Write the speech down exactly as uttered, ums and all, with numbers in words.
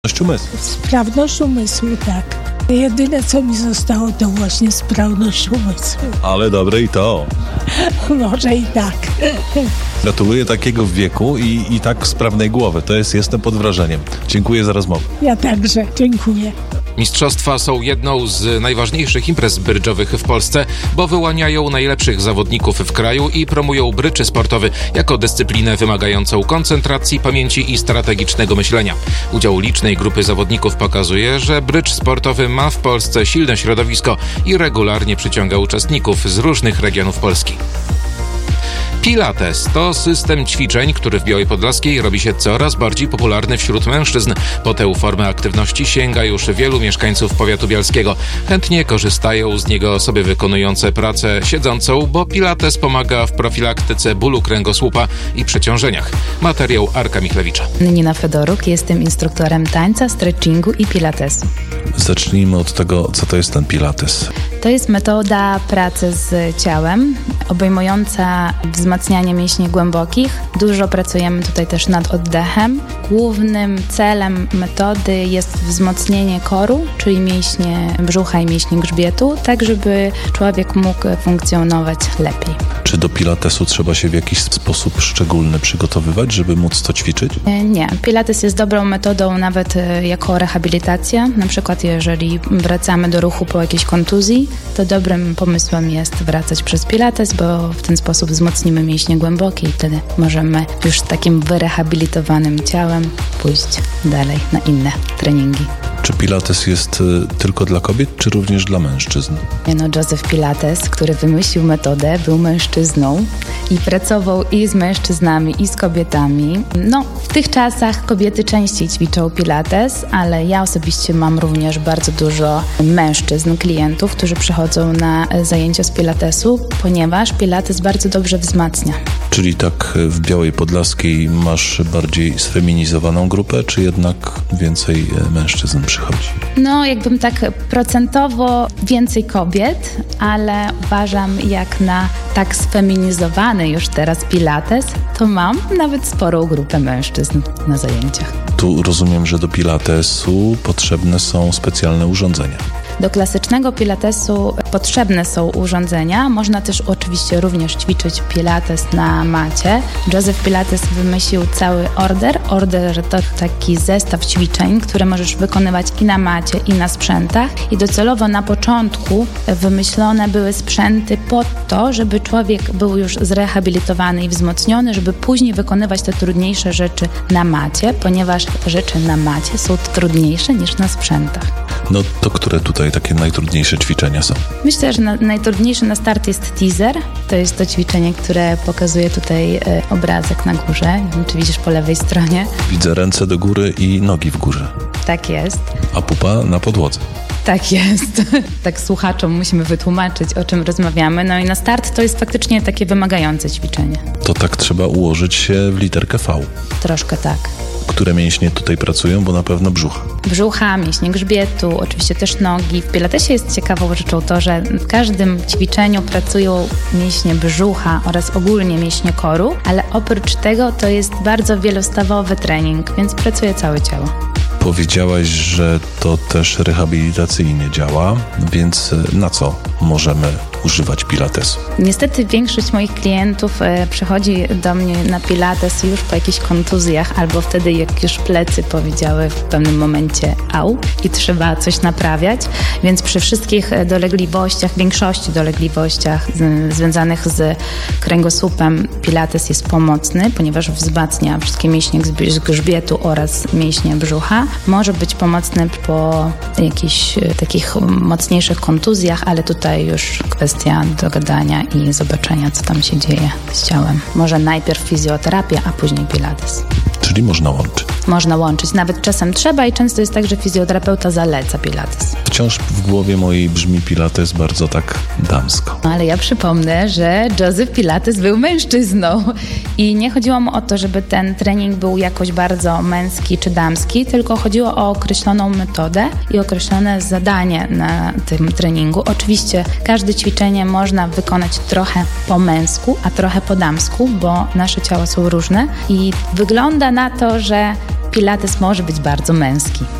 Sprawność umysłu. Sprawność umysłu, tak. Jedyne, co mi zostało, to właśnie sprawność umysłu. Ale dobre i to. Może i tak. Gratuluję takiego wieku i, i tak sprawnej głowy. To jest, jestem pod wrażeniem. Dziękuję za rozmowę. Ja także. Dziękuję. Mistrzostwa są jedną z najważniejszych imprez brydżowych w Polsce, bo wyłaniają najlepszych zawodników w kraju i promują brydż sportowy jako dyscyplinę wymagającą koncentracji, pamięci i strategicznego myślenia. Udział licznej grupy zawodników pokazuje, że brydż sportowy ma w Polsce silne środowisko i regularnie przyciąga uczestników z różnych regionów Polski. Pilates to system ćwiczeń, który w Białej Podlaskiej robi się coraz bardziej popularny wśród mężczyzn. Po tę formę aktywności sięga już wielu mieszkańców powiatu bialskiego. Chętnie korzystają z niego osoby wykonujące pracę siedzącą, bo Pilates pomaga w profilaktyce bólu kręgosłupa i przeciążeniach. Materiał Arka Michlewicza. Nina Fedoruk, jestem instruktorem tańca, stretchingu i pilatesu. Zacznijmy od tego, co to jest ten Pilates. To jest metoda pracy z ciałem, obejmująca wzmacnianie mięśni głębokich. Dużo pracujemy tutaj też nad oddechem. Głównym celem metody jest wzmocnienie koru, czyli mięśnie brzucha i mięśni grzbietu, tak żeby człowiek mógł funkcjonować lepiej. Czy do Pilatesu trzeba się w jakiś sposób szczególny przygotowywać, żeby móc to ćwiczyć? Nie. Pilates jest dobrą metodą nawet jako rehabilitacja. Na przykład jeżeli wracamy do ruchu po jakiejś kontuzji, to dobrym pomysłem jest wracać przez Pilates, bo w ten sposób wzmocnimy mięśnie głębokie i wtedy możemy już z takim wyrehabilitowanym ciałem pójść dalej na inne treningi. Czy Pilates jest y, tylko dla kobiet, czy również dla mężczyzn? No, Joseph Pilates, który wymyślił metodę, był mężczyzną i pracował i z mężczyznami, i z kobietami. No, w tych czasach kobiety częściej ćwiczą Pilates, ale ja osobiście mam również bardzo dużo mężczyzn, klientów, którzy przychodzą na zajęcia z Pilatesu, ponieważ Pilates bardzo dobrze wzmacnia. Czyli tak w Białej Podlaskiej masz bardziej sfeminizowaną grupę, czy jednak więcej mężczyzn przychodzi? No, jakbym tak procentowo więcej kobiet, ale uważam, jak na tak sfeminizowany już teraz Pilates, to mam nawet sporą grupę mężczyzn na zajęciach. Tu rozumiem, że do Pilatesu potrzebne są specjalne urządzenia. Do klasycznego Pilatesu potrzebne są urządzenia. Można też oczywiście również ćwiczyć Pilates na macie. Joseph Pilates wymyślił cały order. Order to taki zestaw ćwiczeń, które możesz wykonywać i na macie, i na sprzętach. I docelowo na początku wymyślone były sprzęty po to, żeby człowiek był już zrehabilitowany i wzmocniony, żeby później wykonywać te trudniejsze rzeczy na macie, ponieważ rzeczy na macie są trudniejsze niż na sprzętach. No to które tutaj takie najtrudniejsze ćwiczenia są? Myślę, że na, najtrudniejszy na start jest teaser. To jest to ćwiczenie, które pokazuje tutaj e, obrazek na górze. Nie wiem, czy widzisz po lewej stronie. Widzę ręce do góry i nogi w górze. Tak jest. A pupa na podłodze. Tak jest. Tak słuchaczom musimy wytłumaczyć, o czym rozmawiamy. No i na start to jest faktycznie takie wymagające ćwiczenie. To tak trzeba ułożyć się w literkę V. Troszkę tak. Które mięśnie tutaj pracują, bo na pewno brzucha. Brzucha, mięśnie grzbietu, oczywiście też nogi. W Pilatesie jest ciekawą rzeczą to, że w każdym ćwiczeniu pracują mięśnie brzucha oraz ogólnie mięśnie koru, ale oprócz tego to jest bardzo wielostawowy trening, więc pracuje całe ciało. Powiedziałaś, że to też rehabilitacyjnie działa, więc na co możemy używać Pilatesu? Niestety większość moich klientów e, przychodzi do mnie na Pilates już po jakichś kontuzjach albo wtedy, jak już plecy powiedziały w pewnym momencie au i trzeba coś naprawiać, więc przy wszystkich dolegliwościach, większości dolegliwościach z, związanych z kręgosłupem Pilates jest pomocny, ponieważ wzmacnia wszystkie mięśnie z grzbietu oraz mięśnie brzucha. Może być pomocny po jakichś takich mocniejszych kontuzjach, ale tutaj już kwestia dogadania i zobaczenia, co tam się dzieje z ciałem. Może najpierw fizjoterapia, a później Pilates. Czyli można łączyć. Można łączyć. Nawet czasem trzeba i często jest tak, że fizjoterapeuta zaleca Pilates. Wciąż w głowie mojej brzmi Pilates bardzo tak damsko. Ale ja przypomnę, że Joseph Pilates był mężczyzną i nie chodziło mu o to, żeby ten trening był jakoś bardzo męski czy damski, tylko chodziło o określoną metodę i określone zadanie na tym treningu. Oczywiście każde ćwiczenie można wykonać trochę po męsku, a trochę po damsku, bo nasze ciała są różne i wygląda na to, że pilates może być bardzo męski.